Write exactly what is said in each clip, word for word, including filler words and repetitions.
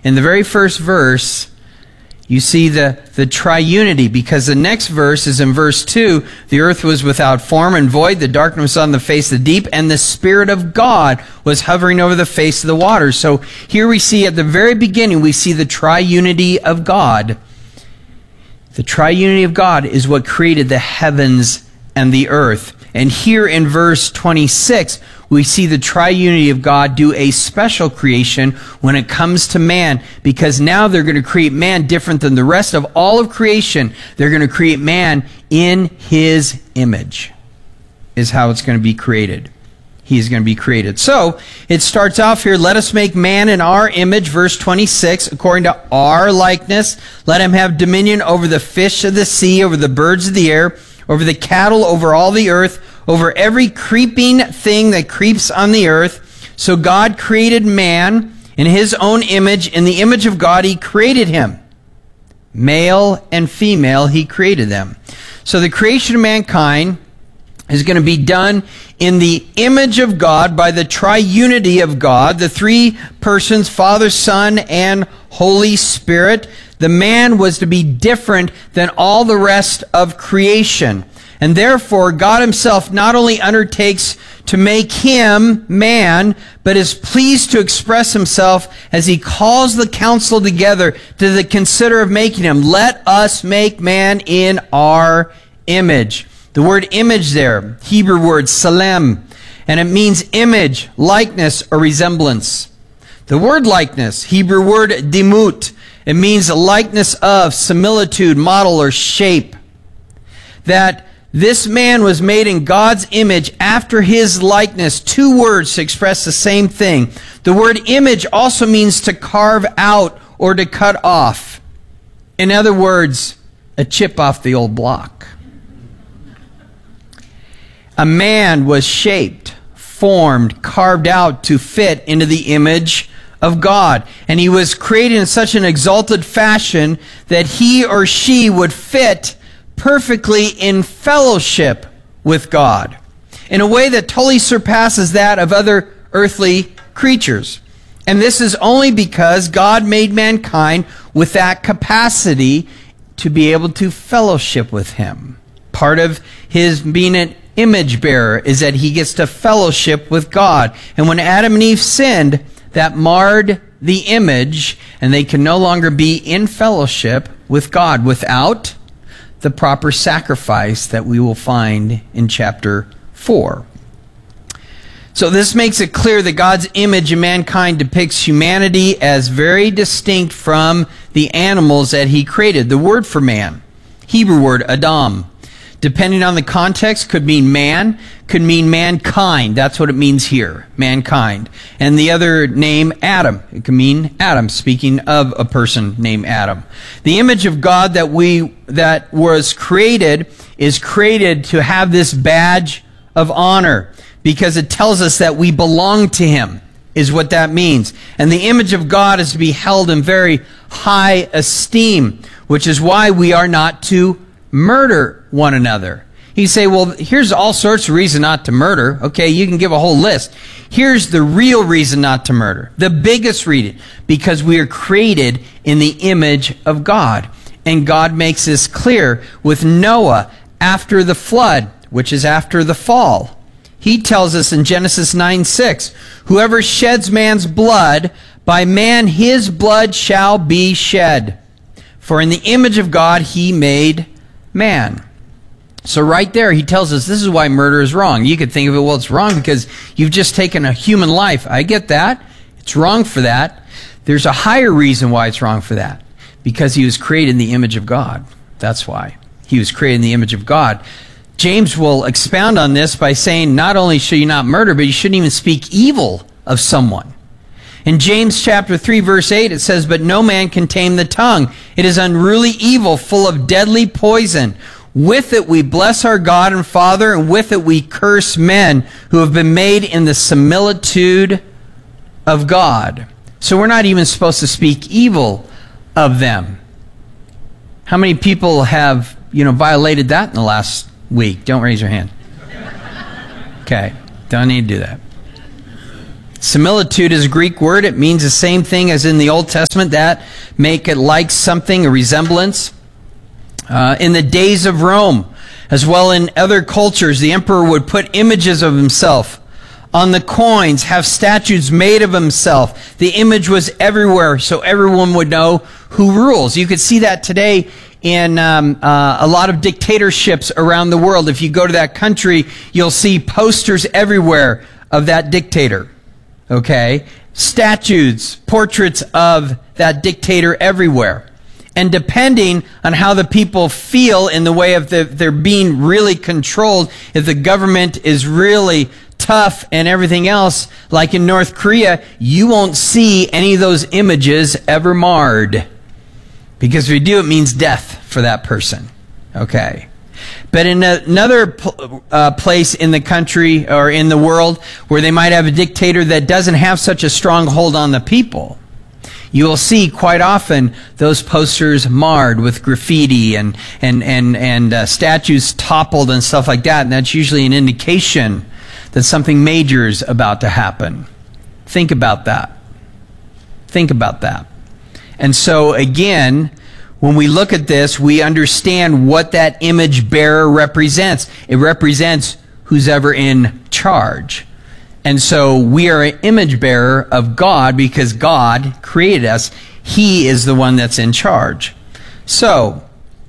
in the very first verse, you see the, the triunity, because the next verse is in verse two. The earth was without form and void, the darkness was on the face of the deep, and the Spirit of God was hovering over the face of the waters. So here we see at the very beginning, we see the triunity of God. The triunity of God is what created the heavens and the earth. And here in verse twenty-six, we see the triunity of God do a special creation when it comes to man, because now they're going to create man different than the rest of all of creation. They're going to create man in his image, is how it's going to be created. He is going to be created. So, it starts off here, let us make man in our image, verse twenty-six, according to our likeness. Let him have dominion over the fish of the sea, over the birds of the air, over the cattle, over all the earth, over every creeping thing that creeps on the earth. So God created man in his own image. In the image of God, he created him. Male and female, he created them. So the creation of mankind is going to be done in the image of God by the triunity of God, the three persons, Father, Son, and Holy Spirit. The man was to be different than all the rest of creation. And therefore, God himself not only undertakes to make him man, but is pleased to express himself as he calls the council together to the consider of making him. Let us make man in our image. The word image there, Hebrew word salem, and it means image, likeness, or resemblance. The word likeness, Hebrew word demut, it means a likeness of, similitude, model, or shape. That this man was made in God's image after his likeness. Two words to express the same thing. The word image also means to carve out or to cut off. In other words, a chip off the old block. A man was shaped, formed, carved out to fit into the image of God. And he was created in such an exalted fashion that he or she would fit perfectly in fellowship with God in a way that totally surpasses that of other earthly creatures. And this is only because God made mankind with that capacity to be able to fellowship with him. Part of his being an image bearer is that he gets to fellowship with God. And when Adam and Eve sinned, that marred the image, and they can no longer be in fellowship with God without the proper sacrifice that we will find in chapter four. So this makes it clear that God's image in mankind depicts humanity as very distinct from the animals that he created. The word for man, Hebrew word Adam, depending on the context, could mean man, could mean mankind. That's what it means here, mankind. And the other name, Adam. It can mean Adam, speaking of a person named Adam. The image of God that we that was created is created to have this badge of honor, because it tells us that we belong to him, is what that means. And the image of God is to be held in very high esteem, which is why we are not to murder one another. You say, well, here's all sorts of reason not to murder. Okay, you can give a whole list. Here's the real reason not to murder. The biggest reason. Because we are created in the image of God. And God makes this clear with Noah after the flood, which is after the fall. He tells us in Genesis nine six, whoever sheds man's blood, by man his blood shall be shed. For in the image of God he made man. So right there, he tells us this is why murder is wrong. You could think of it, well, it's wrong because you've just taken a human life. I get that. It's wrong for that. There's a higher reason why it's wrong for that. Because he was created in the image of God. That's why. He was created in the image of God. James will expound on this by saying not only should you not murder, but you shouldn't even speak evil of someone. In James chapter three, verse eight, it says, but no man can tame the tongue. It is unruly evil, full of deadly poison. With it we bless our God and Father, and with it we curse men who have been made in the similitude of God. So we're not even supposed to speak evil of them. How many people have, you know, violated that in the last week? Don't raise your hand. Okay, don't need to do that. Similitude is a Greek word. It means the same thing as in the Old Testament, that make it like something, a resemblance. Uh, in the days of Rome, as well in other cultures, the emperor would put images of himself on the coins, have statues made of himself. The image was everywhere, so everyone would know who rules. You could see that today in um, uh, a lot of dictatorships around the world. If you go to that country, you'll see posters everywhere of that dictator. Okay? Statues, portraits of that dictator everywhere. And depending on how the people feel in the way of the, they're being really controlled, if the government is really tough and everything else, like in North Korea, you won't see any of those images ever marred. Because if you do, it means death for that person. Okay. But in another uh, place in the country or in the world where they might have a dictator that doesn't have such a strong hold on the people, you will see quite often those posters marred with graffiti and and and and uh, statues toppled and stuff like that, and that's usually an indication that something major is about to happen. Think about that. Think about that. And so again, when we look at this, we understand what that image bearer represents. It represents who's ever in charge. And so we are an image bearer of God because God created us. He is the one that's in charge. So,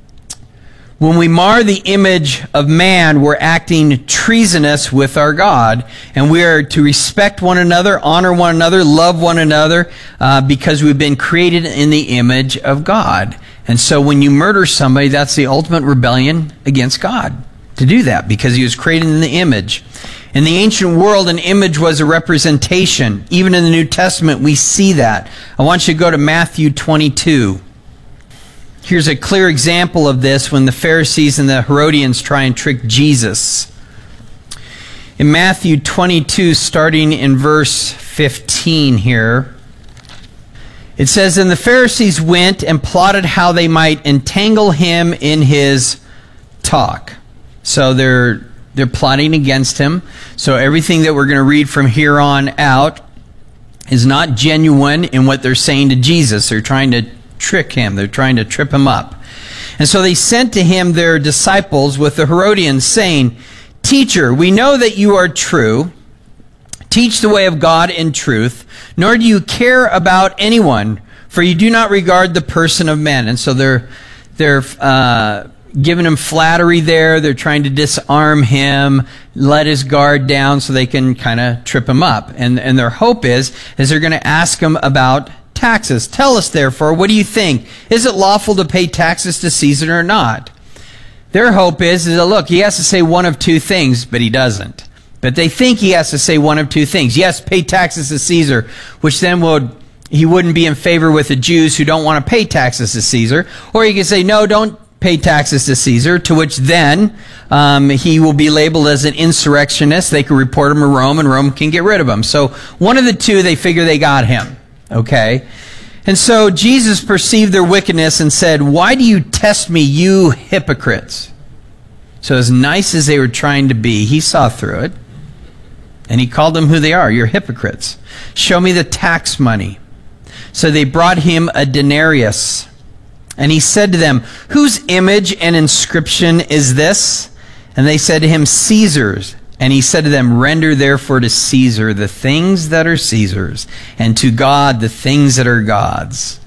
when we mar the image of man, we're acting treasonous with our God. And we are to respect one another, honor one another, love one another, uh, because we've been created in the image of God. And so when you murder somebody, that's the ultimate rebellion against God, to do that, because he was created in the image. In the ancient world, an image was a representation. Even in the New Testament, we see that. I want you to go to Matthew twenty-two. Here's a clear example of this when the Pharisees and the Herodians try and trick Jesus. In Matthew twenty-two, starting in verse fifteen here, it says, "And the Pharisees went and plotted how they might entangle him in his talk." So they're they're plotting against him. So everything that we're going to read from here on out is not genuine in what they're saying to Jesus. They're trying to trick him. They're trying to trip him up. And so they sent to him their disciples with the Herodians, saying, "Teacher, we know that you are true. Teach the way of God in truth, nor do you care about anyone, for you do not regard the person of men." And so they're they're uh, giving him flattery there. They're trying to disarm him, let his guard down so they can kind of trip him up. And and their hope is, is they're going to ask him about taxes. "Tell us, therefore, what do you think? Is it lawful to pay taxes to Caesar or not?" Their hope is, is that, look, he has to say one of two things, but he doesn't. But they think he has to say one of two things. Yes, pay taxes to Caesar, which then would he wouldn't be in favor with the Jews who don't want to pay taxes to Caesar. Or he can say, no, don't pay taxes to Caesar, to which then um, he will be labeled as an insurrectionist. They can report him to Rome, and Rome can get rid of him. So one of the two, they figure they got him. Okay? And so Jesus perceived their wickedness and said, "Why do you test me, you hypocrites?" So as nice as they were trying to be, he saw through it. And he called them who they are. "You're hypocrites. Show me the tax money." So they brought him a denarius. And he said to them, "Whose image and inscription is this?" And they said to him, "Caesar's." And he said to them, "Render therefore to Caesar the things that are Caesar's, and to God the things that are God's."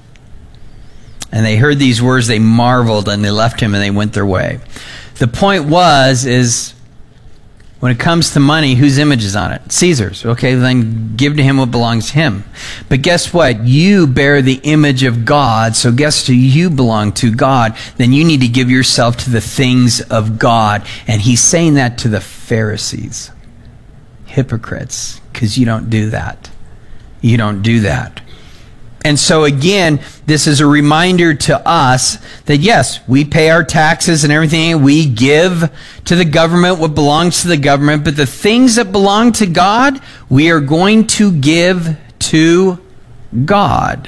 And they heard these words, they marveled, and they left him and they went their way. The point was, is when it comes to money, whose image is on it? Caesar's. Okay, then give to him what belongs to him. But guess what? You bear the image of God, so guess who you belong to? God. Then you need to give yourself to the things of God. And he's saying that to the Pharisees. Hypocrites, because you don't do that. You don't do that. And so again, this is a reminder to us that yes, we pay our taxes and everything. We give to the government what belongs to the government. But the things that belong to God, we are going to give to God.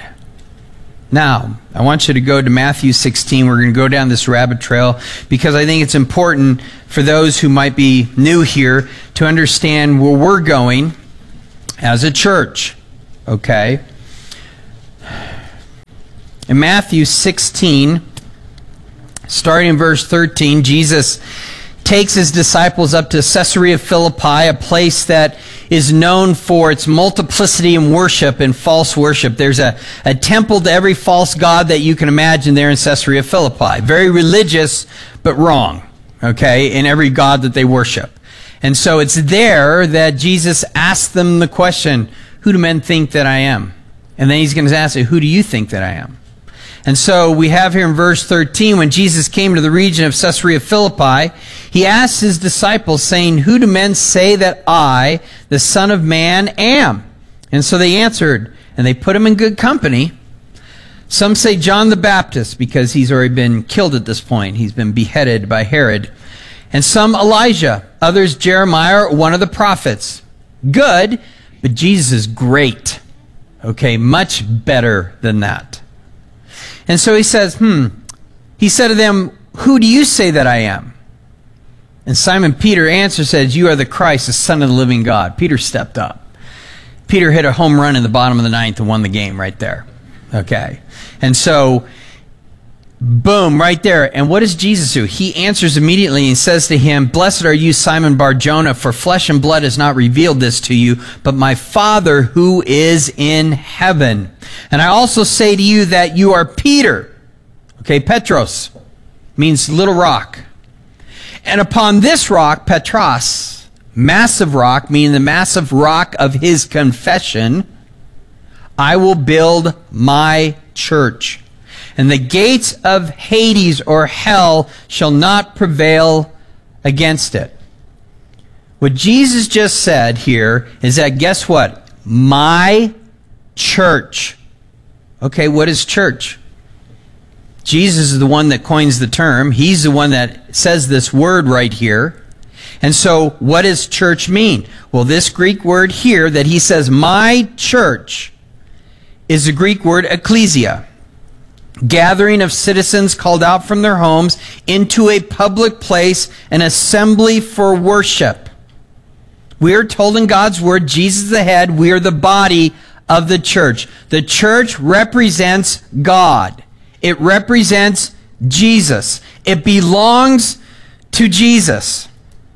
Now, I want you to go to Matthew sixteen. We're going to go down this rabbit trail because I think it's important for those who might be new here to understand where we're going. as a church. Okay? In Matthew sixteen, starting in verse thirteen, Jesus takes his disciples up to Caesarea Philippi, a place that is known for its multiplicity in worship and false worship. There's a, a temple to every false god that you can imagine there in Caesarea Philippi. Very religious, but wrong, okay, in every god that they worship. And so it's there that Jesus asks them the question, who do men think that I am? And then he's going to ask, who do you think that I am? And so we have here in verse thirteen, when Jesus came to the region of Caesarea Philippi, he asked his disciples, saying, who do men say that I, the Son of Man, am? And so they answered, and they put him in good company. Some say John the Baptist, because he's already been killed at this point. He's been beheaded by Herod. And some Elijah, others Jeremiah, or one of the prophets. Good, but Jesus is great. Okay, much better than that. And so he says, hmm, he said to them, who do you say that I am? And Simon Peter answered, says, you are the Christ, the Son of the living God. Peter stepped up. Peter hit a home run in the bottom of the ninth and won the game right there. Okay. And so, boom, right there. And what does Jesus do? He answers immediately and says to him, blessed are you, Simon Bar-Jonah, for flesh and blood has not revealed this to you, but my Father who is in heaven. And I also say to you that you are Peter. Okay, Petros means little rock. And upon this rock, Petros, massive rock, meaning the massive rock of his confession, I will build my church. And the gates of Hades or hell shall not prevail against it. What Jesus just said here is that, guess what? My church. Okay, what is church? Jesus is the one that coins the term. He's the one that says this word right here. And so, what does church mean? Well, this Greek word here that he says, my church, is the Greek word ecclesia. Gathering of citizens called out from their homes into a public place, an assembly for worship. We are told in God's word, Jesus is the head, we are the body of the church. The church represents God. It represents Jesus. It belongs to Jesus.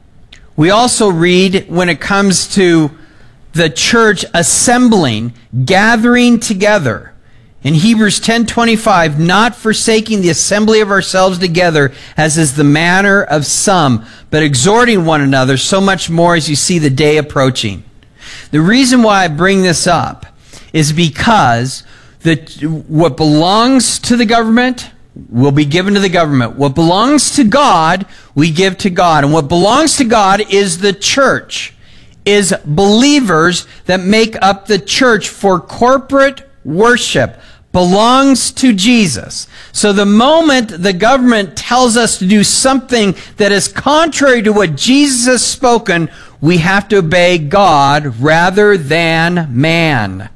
We also read when it comes to the church assembling, gathering together. In Hebrews ten twenty-five, not forsaking the assembly of ourselves together, as is the manner of some, but exhorting one another, so much more as you see the day approaching. The reason why I bring this up is because the, what belongs to the government will be given to the government. What belongs to God, we give to God. And what belongs to God is the church, is believers that make up the church for corporate worship, belongs to Jesus. So the moment the government tells us to do something that is contrary to what Jesus has spoken, we have to obey God rather than man.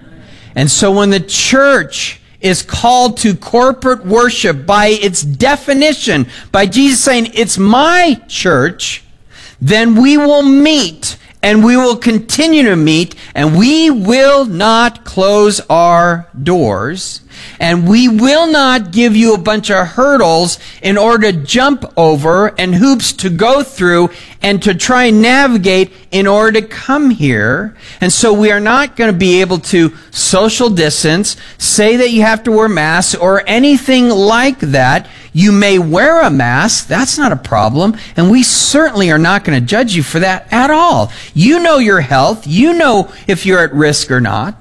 And so when the church is called to corporate worship by its definition, by Jesus saying, it's my church, then we will meet and we will continue to meet, and we will not close our doors, and we will not give you a bunch of hurdles in order to jump over and hoops to go through and to try and navigate in order to come here. And so we are not going to be able to social distance, say that you have to wear masks or anything like that. You may wear a mask, that's not a problem, and we certainly are not going to judge you for that at all. You know your health, you know if you're at risk or not,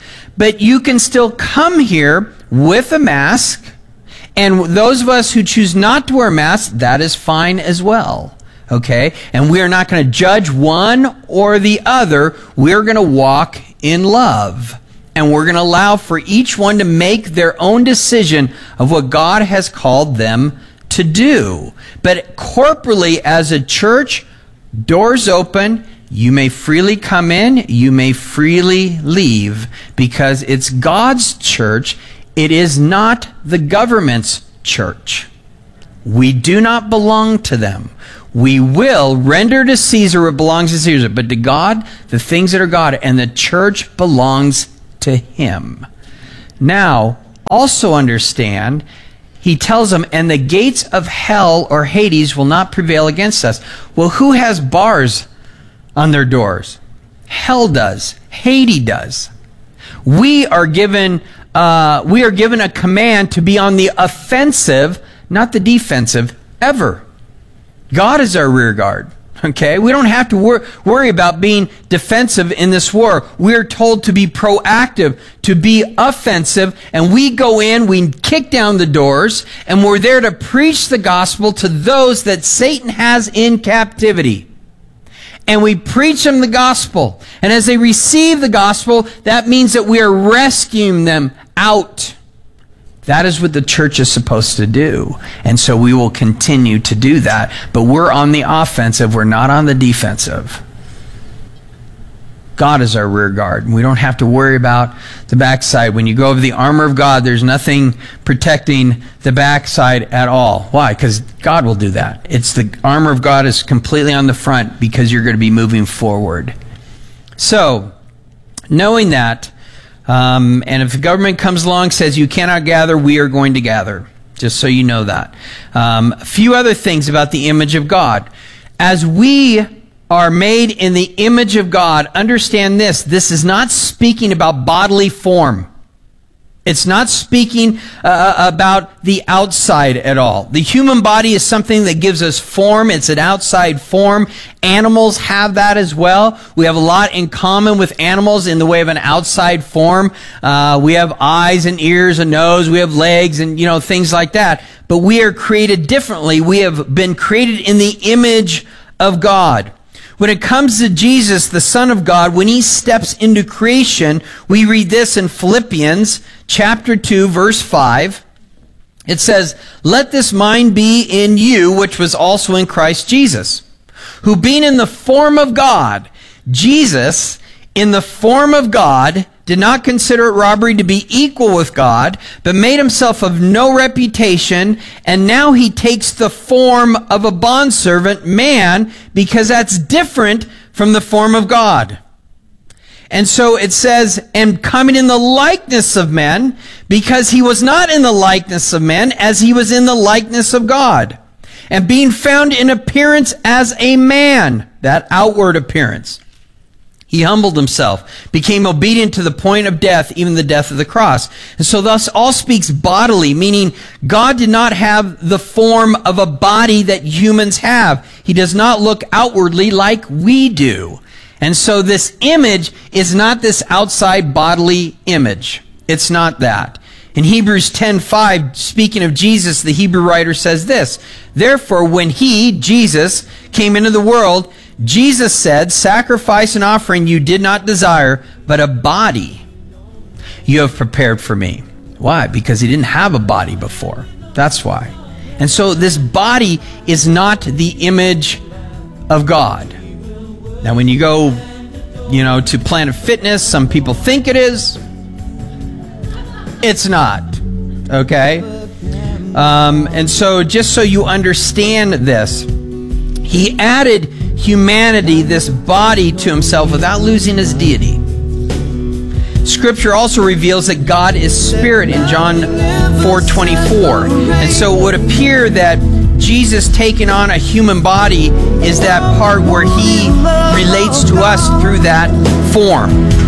but you can still come here with a mask, and those of us who choose not to wear masks, that is fine as well. Okay? And we are not going to judge one or the other, we're going to walk in love. And we're going to allow for each one to make their own decision of what God has called them to do. But corporately, as a church, doors open. You may freely come in. You may freely leave. Because it's God's church. It is not the government's church. We do not belong to them. we will render to Caesar what belongs to Caesar, but to God, the things that are God, and the church belongs to him. Now, also understand, he tells them, and the gates of hell or Hades will not prevail against us. Well, who has bars on their doors? Hell does. Hades does. We are given, uh, we are given a command to be on the offensive, not the defensive, ever. God is our rear guard. Okay? We don't have to wor- worry about being defensive in this war. We're told to be proactive, to be offensive, and we go in, we kick down the doors, and we're there to preach the gospel to those that Satan has in captivity. And we preach them the gospel. And as they receive the gospel, that means that we are rescuing them out. That is what the church is supposed to do. And so we will continue to do that. But we're on the offensive. We're not on the defensive. God is our rear guard. We don't have to worry about the backside. When you go over the armor of God, there's nothing protecting the backside at all. Why? Because God will do that. It's the armor of God is completely on the front because you're going to be moving forward. So, knowing that, um, and if the government comes along and says you cannot gather, we are going to gather. Just so you know that. Um, a few other things about the image of God. As we are made in the image of God, understand this. This is not speaking about bodily form. It's not speaking uh, about the outside at all. The human body is something that gives us form. It's an outside form. Animals have that as well. We have a lot in common with animals in the way of an outside form. Uh, we have eyes and ears and nose. We have legs and, you know, things like that. But we are created differently. We have been created in the image of God. When it comes to Jesus, the Son of God, when he steps into creation, we read this in Philippians chapter two, verse five. It says, "Let this mind be in you, which was also in Christ Jesus, who being in the form of God," Jesus, in the form of God, did not consider it robbery to be equal with God, but made himself of no reputation, and now he takes the form of a bondservant, man, because that's different from the form of God. And so it says, and coming in the likeness of men, because he was not in the likeness of men, as he was in the likeness of God. And being found in appearance as a man, that outward appearance, he humbled himself, became obedient to the point of death, even the death of the cross. And so thus all speaks bodily, meaning God did not have the form of a body that humans have. He does not look outwardly like we do. And so this image is not this outside bodily image. It's not that. In Hebrews ten five, speaking of Jesus, the Hebrew writer says this, "Therefore, when he, Jesus, came into the world, Jesus said, 'Sacrifice and offering you did not desire, but a body you have prepared for me.'" Why? Because he didn't have a body before. That's why. And so this body is not the image of God. Now when you go, you know, to Planet Fitness, some people think it is. It's not. Okay? Um, and so just so you understand this, he added humanity, this body, to himself without losing his deity. Scripture also reveals that God is spirit in John four twenty-four. And so it would appear that Jesus taking on a human body is that part where he relates to us through that form.